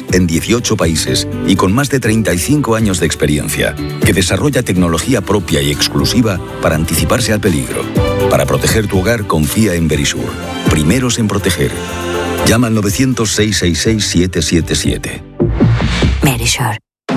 en 18 países y con más de 35 años de experiencia, que desarrolla tecnología propia y exclusiva para anticiparse al peligro. Para proteger tu hogar, confía en Verisur. Primeros en proteger. Llama al 900-666-777. Verisur.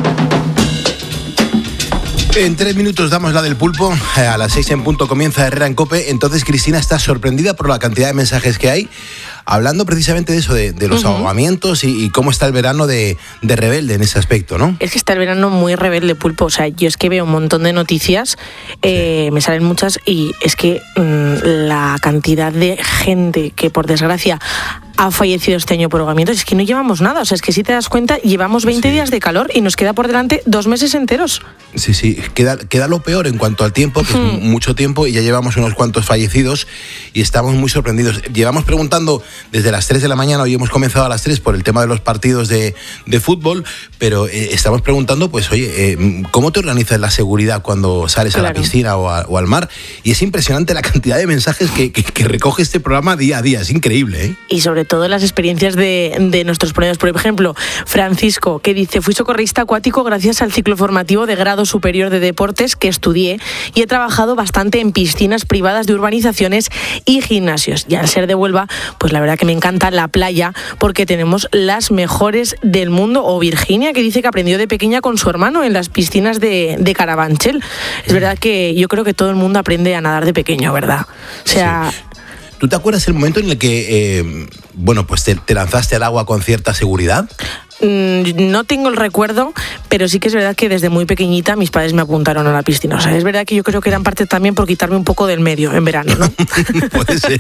En 3 minutos damos la del pulpo. A las 6 en punto comienza Herrera en COPE. Entonces Cristina está sorprendida por la cantidad de mensajes que hay, hablando precisamente de eso, de los ahogamientos y cómo está el verano de rebelde en ese aspecto, ¿no? Es que está el verano muy rebelde, pulpo. O sea, yo es que veo un montón de noticias, me salen muchas, y es que la cantidad de gente que, por desgracia, ha fallecido este año por ahogamientos, es que no llevamos nada. O sea, es que si te das cuenta, llevamos 20 días de calor y nos queda por delante 2 meses enteros. Sí, queda lo peor en cuanto al tiempo, que es mucho tiempo, y ya llevamos unos cuantos fallecidos y estamos muy sorprendidos. Llevamos preguntando desde las 3 de la mañana, hoy hemos comenzado a las 3 por el tema de los partidos de fútbol, pero estamos preguntando, pues oye, ¿cómo te organizas la seguridad cuando sales a la piscina o al mar? Y es impresionante la cantidad de mensajes que recoge este programa día a día, es increíble, ¿eh? Y sobre todo las experiencias de nuestros ponedores. Por ejemplo, Francisco, que dice: fui socorrista acuático gracias al ciclo formativo de grado superior de deportes que estudié, y he trabajado bastante en piscinas privadas de urbanizaciones y gimnasios. Y al ser de Huelva, pues la verdad que me encanta la playa, porque tenemos las mejores del mundo. O Virginia, que dice que aprendió de pequeña con su hermano en las piscinas de Carabanchel. Es verdad que yo creo que todo el mundo aprende a nadar de pequeño, ¿verdad? O sea... Sí. ¿Tú te acuerdas el momento en el que, pues te lanzaste al agua con cierta seguridad? No tengo el recuerdo, pero sí que es verdad que desde muy pequeñita mis padres me apuntaron a la piscina. O sea, es verdad que yo creo que era en parte también por quitarme un poco del medio en verano, ¿no? Puede ser.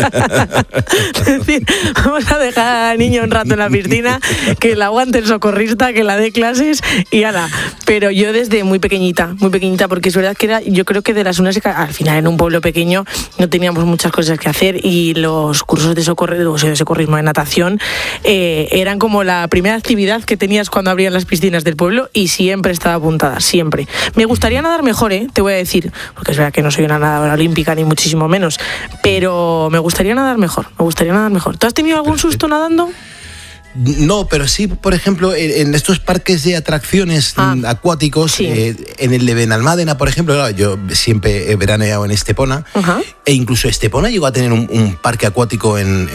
Es decir, vamos a dejar al niño un rato en la piscina, que la aguante el socorrista, que la dé clases y ala. Pero yo desde muy pequeñita, porque es verdad que era, yo creo que de las unas, al final en un pueblo pequeño no teníamos muchas cosas que hacer, y los cursos de socorrismo de natación eran como la primera actividad que tenías cuando abrían las piscinas del pueblo, y siempre estaba apuntada, siempre. Me gustaría nadar mejor, te voy a decir, porque es verdad que no soy una nadadora olímpica ni muchísimo menos, pero me gustaría nadar mejor. ¿Tú has tenido algún susto nadando? No, pero sí, por ejemplo, en estos parques de atracciones acuáticos, sí. En el de Benalmádena, por ejemplo, claro, yo siempre he veraneado en Estepona, e incluso Estepona llegó a tener un parque acuático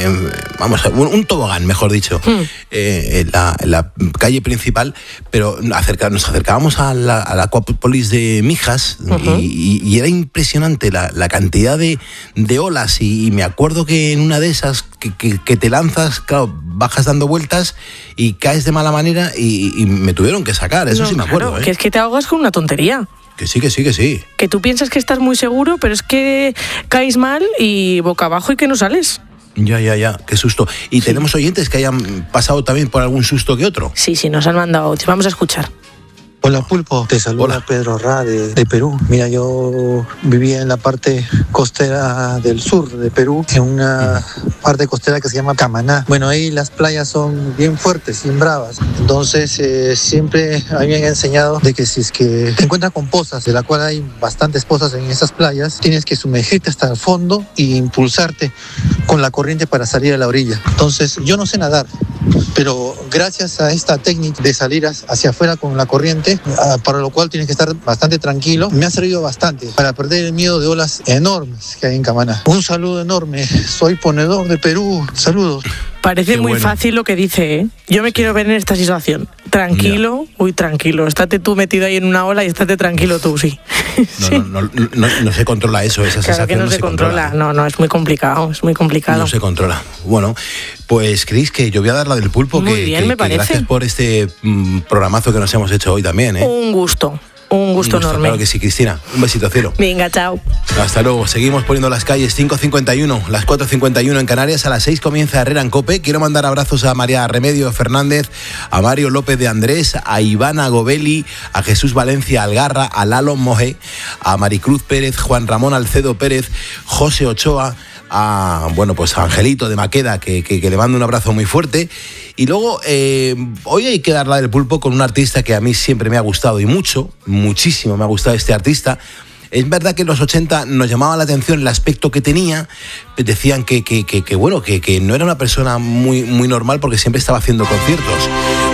un tobogán, mejor dicho, en la calle principal, pero nos acercábamos a la Acuápolis de Mijas, y era impresionante la cantidad de olas, y me acuerdo que en una de esas que te lanzas, claro, bajas dando vueltas y caes de mala manera, y me tuvieron que sacar, eso sí me acuerdo. Claro, que es que te ahogas con una tontería. Que sí. Que tú piensas que estás muy seguro, pero es que caes mal y boca abajo y que no sales. Ya, qué susto. ¿Y tenemos oyentes que hayan pasado también por algún susto que otro? Sí, nos han mandado. Vamos a escuchar. Hola Pulpo, te saluda Pedro Ra de Perú. Mira, yo vivía en la parte costera del sur de Perú, en una parte costera que se llama Camaná. Bueno, ahí las playas son bien fuertes, bien bravas. Entonces siempre a mí me han enseñado de que si es que te encuentras con pozas, de la cual hay bastantes pozas en esas playas, tienes que sumergirte hasta el fondo e impulsarte con la corriente para salir a la orilla. Entonces yo no sé nadar, pero gracias a esta técnica de salir hacia afuera con la corriente, para lo cual tienes que estar bastante tranquilo, me ha servido bastante para perder el miedo de olas enormes que hay en Camaná. Un saludo enorme, soy ponedor de Perú, saludos. Parece muy fácil lo que dice, Yo me quiero ver en esta situación. Tranquilo, tranquilo. Estate tú metido ahí en una ola y estate tranquilo tú, sí. No se controla eso, esa sensación. Claro que no se controla. No, es muy complicado, No se controla. Bueno, pues Cris, que yo voy a dar la del pulpo. Muy bien, me parece. Gracias por este programazo que nos hemos hecho hoy también, Un gusto enorme. Claro que sí, Cristina. Un besito, cielo. Venga, chao. Hasta luego. Seguimos poniendo las calles. 5:51, las 4:51 en Canarias. A las 6 comienza Herrera en COPE. Quiero mandar abrazos a María Remedio Fernández, a Mario López de Andrés, a Ivana Gobeli, a Jesús Valencia Algarra, a Lalo Moje, a Maricruz Pérez, Juan Ramón Alcedo Pérez, José Ochoa, a Angelito de Maqueda, que le mando un abrazo muy fuerte. Y luego, hoy hay que dar la del pulpo con un artista que a mí siempre me ha gustado, y muchísimo me ha gustado este artista. Es verdad que en los 80 nos llamaba la atención el aspecto que tenía. Decían que no era una persona muy normal, porque siempre estaba haciendo conciertos.